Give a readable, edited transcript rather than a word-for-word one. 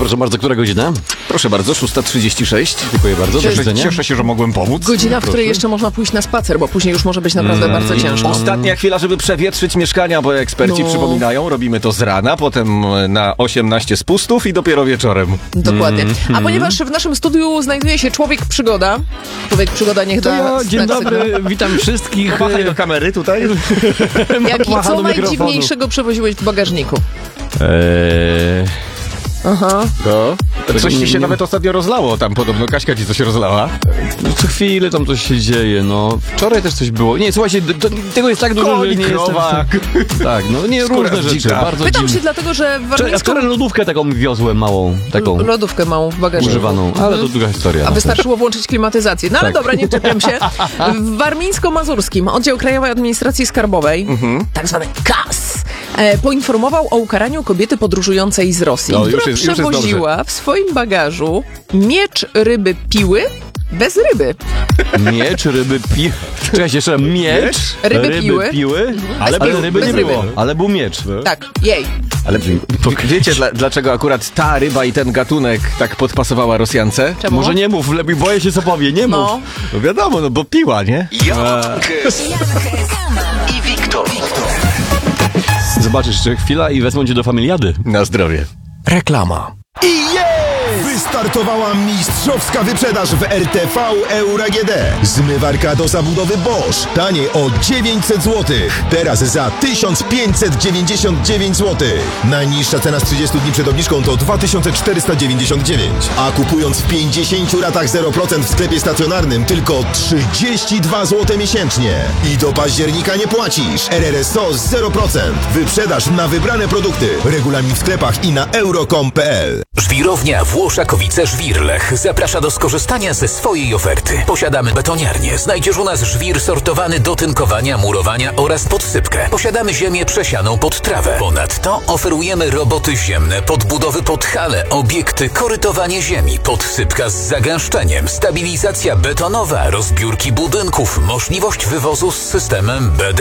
Przepraszam bardzo, która godzina? Proszę bardzo, 6:36. Dziękuję bardzo, do widzenia. Cieszę się, że mogłem pomóc. Godzina, w której jeszcze można pójść na spacer, bo później już może być naprawdę bardzo ciężko. Ostatnia chwila, żeby przewietrzyć mieszkania, bo eksperci przypominają, robimy to z rana, potem na 18 spustów i dopiero wieczorem. Dokładnie. A ponieważ w naszym studiu znajduje się człowiek przygoda, niech da Ja, dzień znak dobry, sygnału. witam wszystkich. Machaj do kamery tutaj. Jaki, Macha co do mikrofonu. najdziwniejszego przewoziłeś w bagażniku? Aha. Go? Coś ci się nawet ostatnio rozlało tam podobno. Kaśka ci coś rozlała. Co chwilę tam coś się dzieje, no. Wczoraj też coś było. Nie, słuchajcie, tego jest tak dużo, że nie krowa. jestem... Tak, no nie, Skóra różne rzeczy, dzika. bardzo Pytam dziwne. się dlatego, że w A warmińską wczoraj lodówkę taką wiozłem małą, taką lodówkę małą w bagażniku. używaną, ale to długa historia. A no. wystarczyło włączyć klimatyzację. No ale dobra, nie czepiam się. W warmińsko-mazurskim Oddział Krajowej Administracji Skarbowej, tak zwany KAS, poinformował o ukaraniu kobiety podróżującej z Rosji, No, już która jest dobrze. przewoziła w swoim bagażu miecz ryby piły bez ryby. Miecz, ryby, Czekajcie, jeszcze raz. Miecz, Ryby piły. ale ryby bez nie ryby. było. Ale był miecz. Tak, jej. Ale wiecie, dlaczego akurat ta ryba i ten gatunek tak podpasowała Rosjance? Czemu? Może nie mów, lepiej boję się co powie, nie mów. No. No wiadomo, no bo piła, nie? i Wiktor. Zobaczysz jeszcze chwila i wezmą cię do familiady. Na zdrowie. Reklama. Wystartowała mistrzowska wyprzedaż w RTV Euro AGD. Zmywarka do zabudowy Bosch. Taniej o 900 zł. Teraz za 1599 zł. Najniższa cena z 30 dni przed obniżką to 2499. A kupując w 50 ratach 0% w sklepie stacjonarnym tylko 32 zł miesięcznie. I do października nie płacisz. RRSO 0%. Wyprzedaż na wybrane produkty. Regulamin w sklepach i na euro.com.pl. Żwirownia Włoszakowice-Żwirlech zaprasza do skorzystania ze swojej oferty. Posiadamy betoniarnię. Znajdziesz u nas żwir sortowany do tynkowania, murowania oraz podsypkę. Posiadamy ziemię przesianą pod trawę. Ponadto oferujemy roboty ziemne, podbudowy pod hale, obiekty, korytowanie ziemi, podsypka z zagęszczeniem, stabilizacja betonowa, rozbiórki budynków, możliwość wywozu z systemem BD.